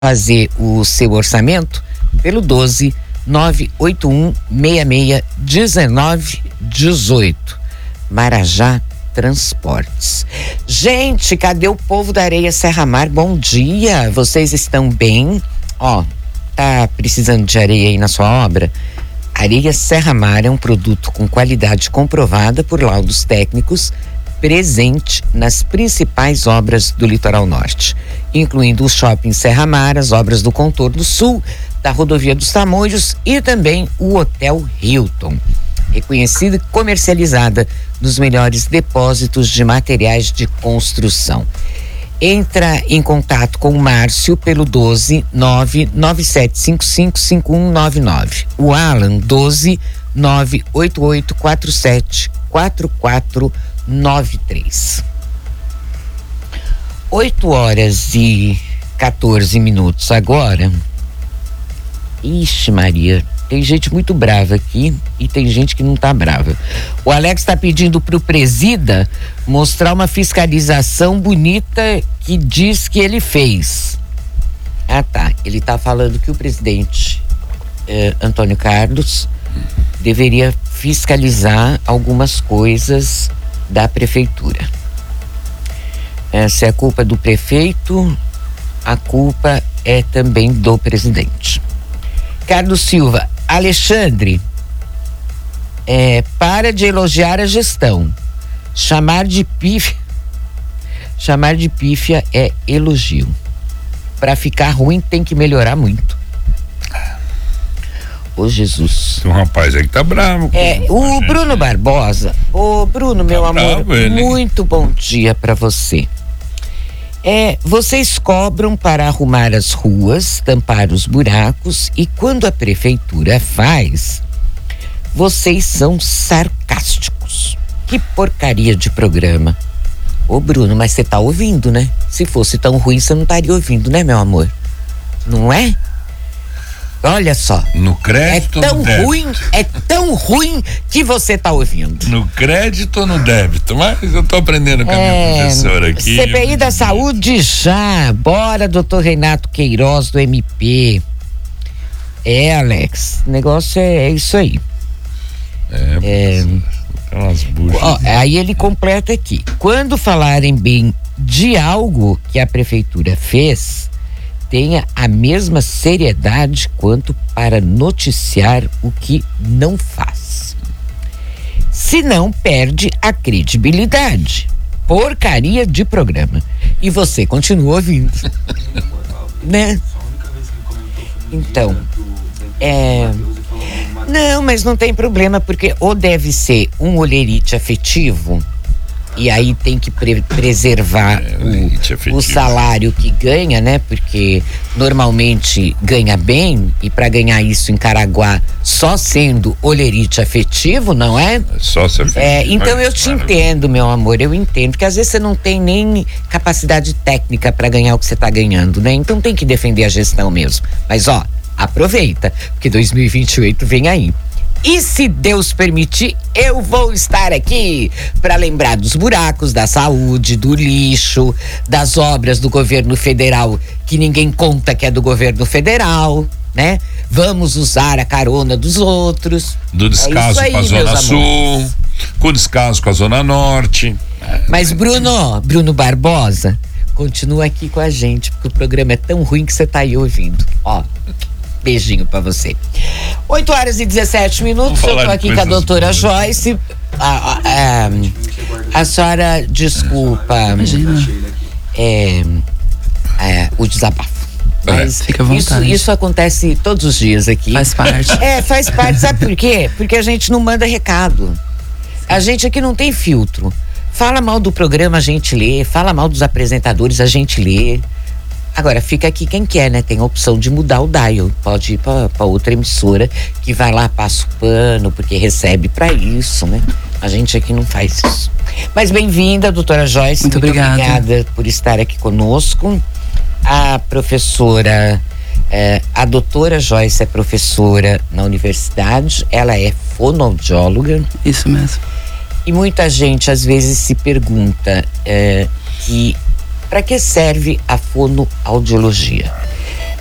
fazer o seu orçamento pelo 12 981 66 19 18. Marajá Transportes. Gente, cadê o povo da Areia Serra Mar? Bom dia, vocês estão bem? Ó, tá precisando de areia aí na sua obra? Areia Serra Mar é um produto com qualidade comprovada por laudos técnicos, presente nas principais obras do Litoral Norte, incluindo o Shopping Serra Mar, as obras do Contorno Sul, da Rodovia dos Tamoios e também o Hotel Hilton. Reconhecida e comercializada nos melhores depósitos de materiais de construção. Entra em contato com o Márcio pelo 12 99755 5199. O Alan 12 98847 4493. 8h14 agora. Ixi, Maria, tem gente muito brava aqui e tem gente que não tá brava. O Alex tá pedindo pro presida mostrar uma fiscalização bonita que diz que ele fez. Ah, tá. Ele tá falando que o presidente Antônio Carlos deveria fiscalizar algumas coisas da prefeitura. Se é culpa do prefeito, a culpa é também do presidente. Carlos Silva, Alexandre, para de elogiar a gestão. Chamar de pífia é elogio. Para ficar ruim tem que melhorar muito. Ô Jesus. Tem um rapaz aí que tá bravo. O Bruno Barbosa. Ô Bruno, meu amor, muito bom dia para você. Vocês cobram para arrumar as ruas, tampar os buracos, e quando a prefeitura faz, vocês são sarcásticos. Que porcaria de programa. Ô Bruno, mas você tá ouvindo, né? Se fosse tão ruim, você não estaria ouvindo, né, meu amor? Não é? Olha só. No crédito ou no débito? É tão ruim que você tá ouvindo. No crédito ou no débito? Mas eu tô aprendendo com a minha professora aqui. CPI da Saúde já. Bora, doutor Renato Queiroz do MP. Alex, o negócio é isso aí. Umas buchas. Aí ele completa aqui. Quando falarem bem de algo que a prefeitura fez, tenha a mesma seriedade quanto para noticiar o que não faz. Senão perde a credibilidade. Porcaria de programa. E você continua ouvindo. Né? Então, não, mas não tem problema, porque ou deve ser um olerite afetivo, e aí tem que preservar o salário que ganha, né? Porque normalmente ganha bem, e para ganhar isso em Caraguá, só sendo olerite afetivo, não é? Só se afetivo. Então eu te entendo, meu amor, eu entendo, porque às vezes você não tem nem capacidade técnica para ganhar o que você tá ganhando, né? Então tem que defender a gestão mesmo. Mas aproveita, porque 2028 vem aí. E se Deus permitir, eu vou estar aqui para lembrar dos buracos, da saúde, do lixo, das obras do governo federal que ninguém conta que é do governo federal, né? Vamos usar a carona dos outros. Do descaso com a Zona Sul, com o descaso com a Zona Norte. Mas Bruno Barbosa, continua aqui com a gente, porque o programa é tão ruim que você tá aí ouvindo. Beijinho pra você. 8h17. Eu tô aqui com a doutora Joyce. A senhora, desculpa. O desabafo. Mas fica à vontade. Isso acontece todos os dias aqui. Faz parte. Faz parte. Sabe por quê? Porque a gente não manda recado. A gente aqui não tem filtro. Fala mal do programa, a gente lê. Fala mal dos apresentadores, a gente lê. Agora, fica aqui quem quer, né? Tem a opção de mudar o dial. Pode ir pra outra emissora que vai lá, passa o pano, porque recebe pra isso, né? A gente aqui não faz isso. Mas bem-vinda, doutora Joyce. Muito obrigada por estar aqui conosco. A professora, a doutora Joyce é professora na universidade, ela é fonoaudióloga. Isso mesmo. E muita gente às vezes se pergunta que para que serve a fonoaudiologia?